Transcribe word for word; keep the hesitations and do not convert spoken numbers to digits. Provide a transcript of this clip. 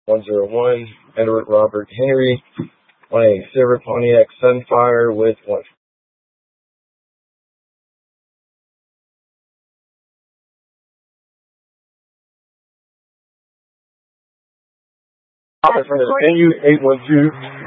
one zero one, Edward Robert Henry, on a silver Pontiac Sunfire with one. N U eight one two.